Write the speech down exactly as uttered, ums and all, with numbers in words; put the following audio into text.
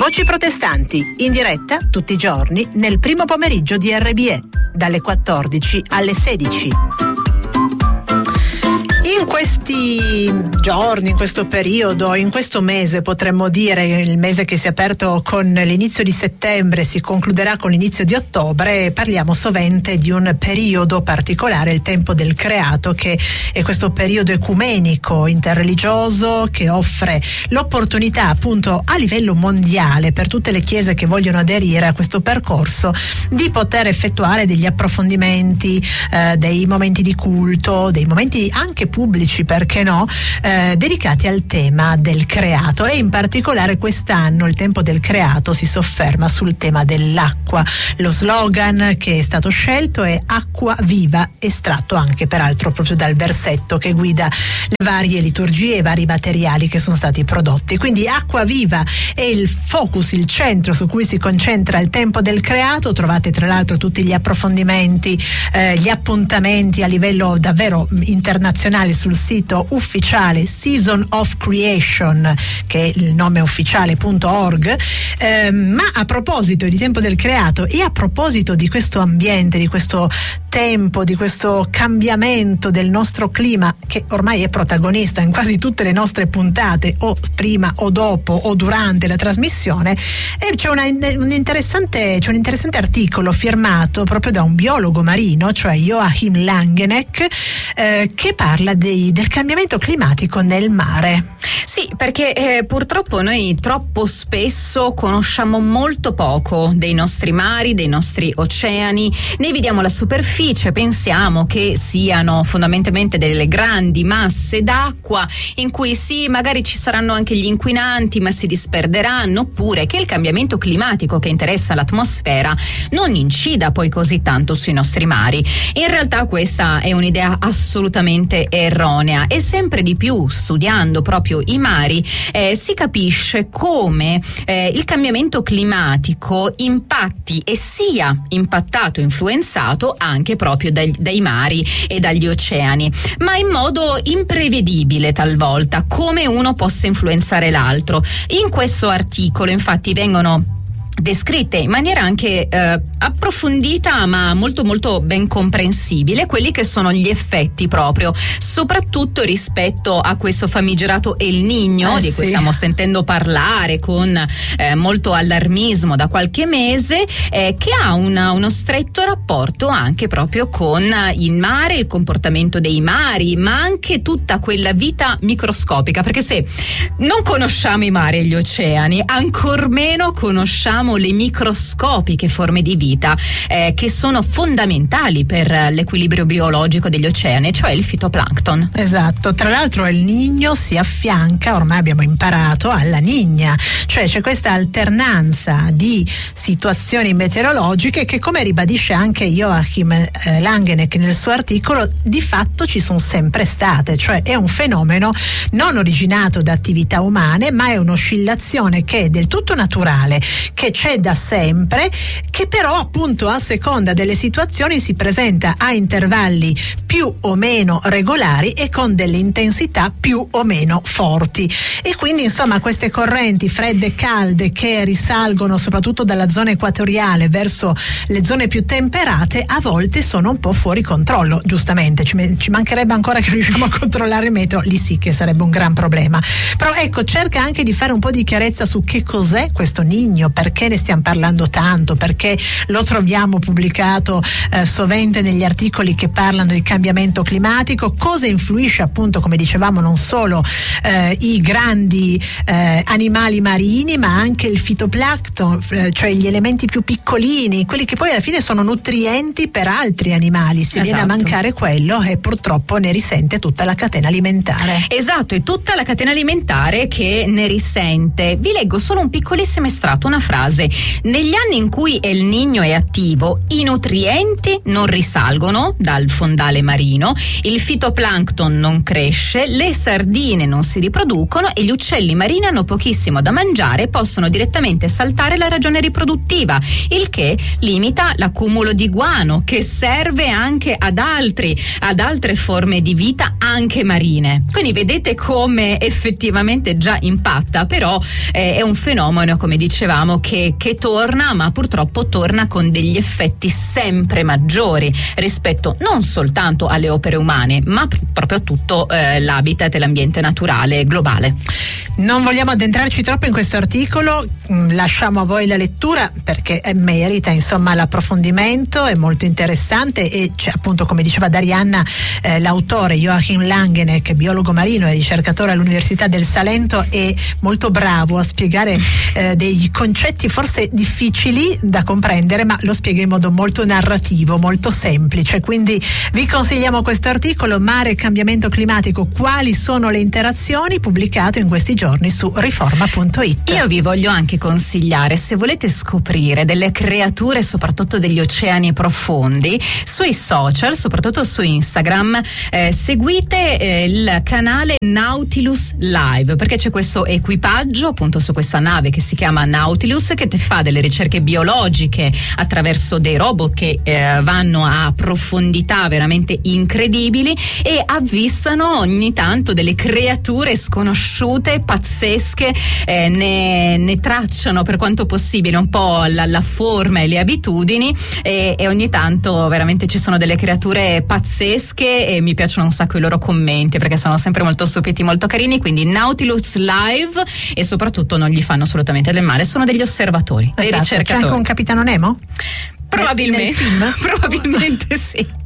Voci protestanti, in diretta tutti i giorni nel primo pomeriggio di R B E, dalle quattordici alle sedici. In questi giorni, in questo periodo, in questo mese, potremmo dire, il mese che si è aperto con l'inizio di settembre, si concluderà con l'inizio di ottobre, parliamo sovente di un periodo particolare, il tempo del creato, che è questo periodo ecumenico, interreligioso, che offre l'opportunità appunto a livello mondiale per tutte le chiese che vogliono aderire a questo percorso di poter effettuare degli approfondimenti, eh, dei momenti di culto, dei momenti anche pubblici, perché no, eh, dedicati al tema del creato. E in particolare quest'anno il tempo del creato si sofferma sul tema dell'acqua. Lo slogan che è stato scelto è acqua viva, estratto anche peraltro proprio dal versetto che guida le varie liturgie e i vari materiali che sono stati prodotti. Quindi acqua viva è il focus, il centro su cui si concentra il tempo del creato. Trovate tra l'altro tutti gli approfondimenti, eh, gli appuntamenti a livello davvero internazionale sul sito ufficiale Season of Creation, che è il nome ufficiale punto org. Eh, ma a proposito di tempo del creato e a proposito di questo ambiente, di questo tempo, di questo cambiamento del nostro clima, che ormai è protagonista in quasi tutte le nostre puntate, o prima o dopo o durante la trasmissione, e c'è, una, un, interessante, c'è un interessante articolo firmato proprio da un biologo marino, cioè Joachim Langeneck, eh, che parla dei, del cambiamento climatico nel mare. Sì, perché eh, purtroppo noi troppo spesso conosciamo molto poco dei nostri mari, dei nostri oceani, ne vediamo la superficie, pensiamo che siano fondamentalmente delle grandi masse d'acqua in cui sì, magari ci saranno anche gli inquinanti, ma si disperderanno, oppure che il cambiamento climatico che interessa l'atmosfera non incida poi così tanto sui nostri mari. In realtà questa è un'idea assolutamente erronea, e sempre di più, studiando proprio i mari, eh, si capisce come eh, il cambiamento climatico impatti e sia impattato, influenzato anche proprio dai, dai mari e dagli oceani, ma in modo imprevedibile talvolta, come uno possa influenzare l'altro. In questo articolo infatti vengono descritte in maniera anche eh, approfondita, ma molto molto ben comprensibile, quelli che sono gli effetti proprio, soprattutto rispetto a questo famigerato El Niño, eh, di cui sì. stiamo sentendo parlare con eh, molto allarmismo da qualche mese, eh, che ha una, uno stretto rapporto anche proprio con il mare, il comportamento dei mari, ma anche tutta quella vita microscopica, perché se non conosciamo i mari e gli oceani, ancor meno conosciamo le microscopiche forme di vita eh, che sono fondamentali per l'equilibrio biologico degli oceani, cioè il fitoplancton. Esatto, tra l'altro il Niño si affianca, ormai abbiamo imparato, alla Niña, cioè c'è questa alternanza di situazioni meteorologiche che, come ribadisce anche Joachim eh, Langeneck nel suo articolo, di fatto ci sono sempre state, cioè è un fenomeno non originato da attività umane, ma è un'oscillazione che è del tutto naturale, che c'è da sempre, che però appunto a seconda delle situazioni si presenta a intervalli più o meno regolari e con delle intensità più o meno forti. E quindi insomma queste correnti fredde e calde che risalgono soprattutto dalla zona equatoriale verso le zone più temperate a volte sono un po' fuori controllo. Giustamente ci, ci mancherebbe ancora che riusciamo a controllare il meteo, lì sì che sarebbe un gran problema. Però ecco, cerca anche di fare un po' di chiarezza su che cos'è questo Niño, perché ne stiamo parlando tanto, perché lo troviamo pubblicato eh, sovente negli articoli che parlano del cambiamento climatico, cosa influisce appunto, come dicevamo, non solo eh, i grandi eh, animali marini, ma anche il fitoplancton, eh, cioè gli elementi più piccolini, quelli che poi alla fine sono nutrienti per altri animali. Se esatto. viene a mancare quello, e purtroppo ne risente tutta la catena alimentare. Esatto, è tutta la catena alimentare che ne risente. Vi leggo solo un piccolissimo estratto, una frase fase. Negli anni in cui El Niño è attivo, i nutrienti non risalgono dal fondale marino, il fitoplancton non cresce, le sardine non si riproducono e gli uccelli marini hanno pochissimo da mangiare e possono direttamente saltare la ragione riproduttiva, il che limita l'accumulo di guano, che serve anche ad altri, ad altre forme di vita anche marine. Quindi vedete come effettivamente già impatta, però eh, è un fenomeno, come dicevamo, che, che torna, ma purtroppo torna con degli effetti sempre maggiori rispetto non soltanto alle opere umane, ma p- proprio a tutto eh, l'habitat e l'ambiente naturale globale. Non vogliamo addentrarci troppo in questo articolo, mh, lasciamo a voi la lettura perché eh, merita insomma l'approfondimento, è molto interessante e c'è appunto, come diceva Darianna, eh, l'autore Joachim Langeneck, biologo marino e ricercatore all'Università del Salento, è molto bravo a spiegare eh, dei concetti forse difficili da comprendere, ma lo spiega in modo molto narrativo, molto semplice. Quindi vi consigliamo questo articolo, Mare e cambiamento climatico, quali sono le interazioni, pubblicato in questi giorni su riforma punto it. Io vi voglio anche consigliare, se volete scoprire delle creature, soprattutto degli oceani profondi, sui social, soprattutto su Instagram, eh, seguite eh, il canale Nautilus Live, perché c'è questo equipaggio appunto su questa nave che si chiama Nautilus, che fa delle ricerche biologiche attraverso dei robot che eh, vanno a profondità veramente incredibili e avvistano ogni tanto delle creature sconosciute, pazzesche, eh, ne, ne tracciano per quanto possibile un po' la, la forma e le abitudini e, e ogni tanto veramente ci sono delle creature pazzesche e mi piacciono un sacco i loro commenti perché sono sempre molto stupiti, molto carini. Quindi Nautilus Live, e soprattutto non gli fanno assolutamente del male, sono degli osservatori, esatto, dei ricercatori. C'è anche un capitano Nemo? Probabilmente, probabilmente sì.